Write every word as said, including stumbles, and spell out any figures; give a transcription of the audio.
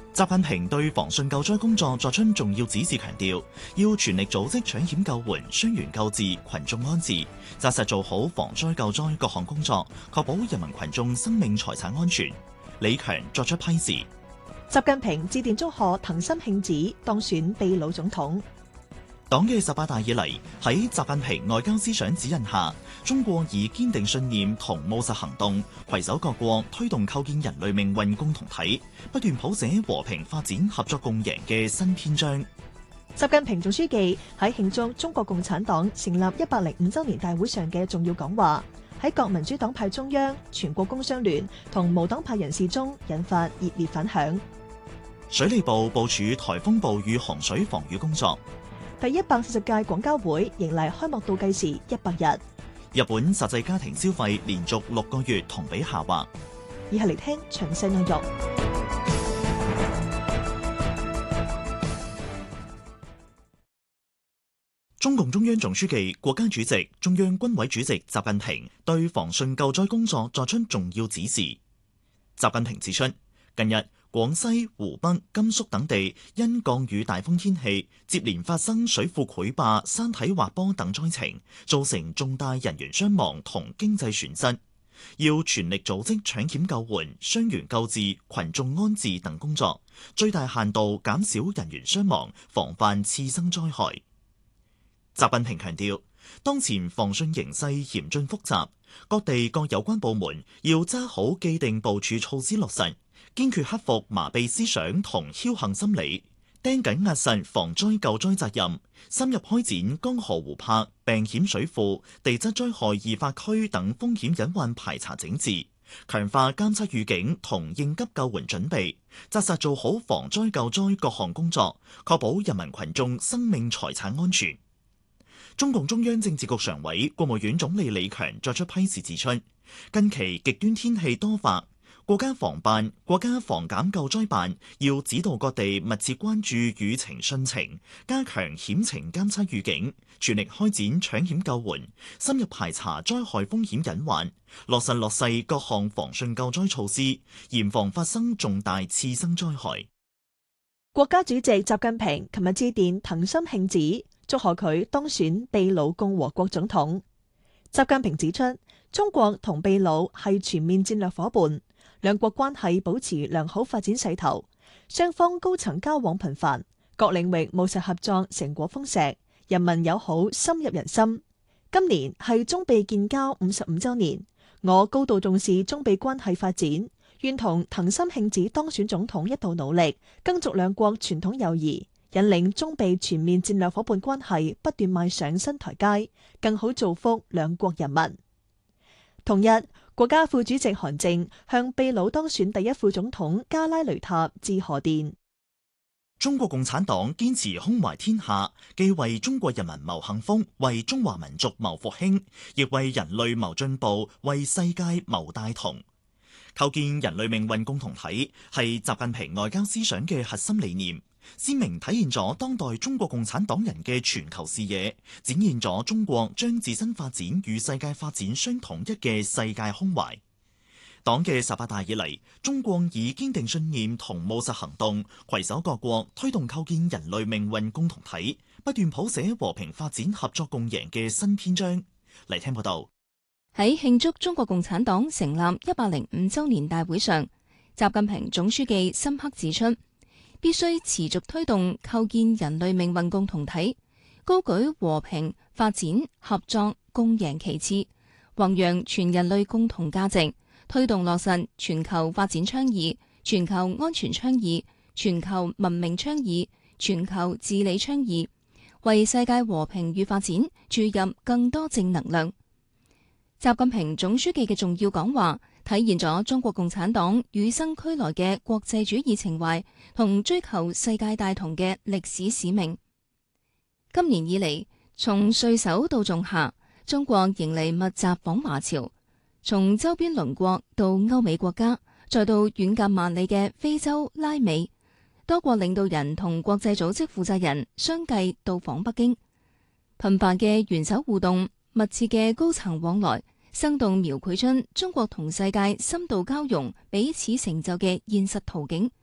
習近平對防汛救災工作作出重要指示，強調要全力組織搶險救援、傷員救治、群眾安置，紮實做好防災救災各項工作，確保人民群眾生命財產安全。李強作出批示。 習近平致電祝賀藤森慶子當選秘魯總統。 黨嘅十八大以嚟，喺習近平外交思想指引下，中國以堅定信念同務實行動，攜手各國推動構建人類命運共同體，不斷譜寫和平發展、合作共贏嘅新篇章。 習近平總書記喺慶祝中國共產黨成立一百零五週年大會上嘅重要講話，喺各民主黨派中央、全國工商聯同無黨派人士中引發熱烈反響。 水利部部署颱風暴雨洪水防禦工作。 第一百四十屆廣交會迎嚟開幕倒計時一百日。 日本實際家庭消費連續六個月同比下滑。 以下嚟聽詳細內容。 中共中央總書記、國家主席、中央軍委主席習近平對防汛救災工作作出重要指示。習近平指出，近日廣西、湖北、甘肅等地因降雨大風天氣，接連發生水庫潰壩、山體滑坡等災情，造成重大人員傷亡同經濟損失。要全力組織搶險救援、傷員救治、群眾安置等工作，最大限度減少人員傷亡，防範次生災害。習近平強調，當前防汛形勢嚴峻複雜，各地各有關部門要揸好既定部署措施落實，堅決克服麻痹思想同僥倖心理，盯緊壓實防災救災責任，深入開展江河湖泊、病險水庫、地質災害易發區等風險隱患排查整治，強化監測預警同應急救援準備，紮實做好防災救災各項工作，確保人民群眾生命財產安全。中共中央政治局常委、國務院總理李強作出批示指出，近期極端天氣多發，國家防辦、國家防減救災辦要指導各地密切關注雨情汛情，加強險情監測預警，全力開展搶險救援，深入排查災害風險隱患，落實落細各項防汛救災措施，嚴防發生重大次生災害。 國家主席習近平琴日致電藤森慶子，祝賀佢當選秘魯共和國總統。習近平指出，中國同秘魯係全面戰略夥伴，兩國關係保持良好發展勢頭，雙方高層交往頻繁，各領域務實合作成果豐碩，人民友好深入人心。今年係中秘建交五十五週年，我高度重視中秘關係發展，願同藤森慶子當選總統一道努力，耕耘兩國傳統友誼，引領中秘全面戰略夥伴關係不斷邁上新台階，更好造福兩國人民。同日，國家副主席韓正向秘魯當選第一副總統加拉雷塔致賀電。 中國共產黨堅持胸懷天下，既為中國人民謀幸福，為中華民族謀復興，亦為人類謀進步，為世界謀大同。構建人類命運共同體係習近平外交思想嘅核心理念，鮮明體現咗當代中國共產黨人嘅全球視野，展現咗中國將自身發展與世界發展相統一嘅世界胸懷。黨嘅十八大以嚟，中國以堅定信念同務實行動，攜手各國推動構建人類命運共同體，不斷譜寫和平發展、合作共贏嘅新篇章。嚟聽報道。 喺慶祝中國共產黨成立一百零五週年大會上，習近平總書記深刻指出，必須持續推動構建人類命運共同體，高舉和平、發展、合作、共贏旗幟，弘揚全人類共同價值，推動落實全球發展倡議、全球安全倡議、全球文明倡議、全球治理倡議，為世界和平與發展注入更多正能量。習近平總書記嘅重要講話，體現咗中國共產黨與生俱來嘅國際主義情懷同追求世界大同嘅歷史使命。今年以嚟，從歲首到仲夏，中國迎嚟密集訪華潮，從周邊鄰國到歐美國家，再到遠隔萬里嘅非洲拉美，多國領導人同國際組織負責人相繼到訪北京，頻繁嘅元首互動，密切嘅高層往來，生動描繪出中國同世界深度交融、彼此成就嘅現實圖景。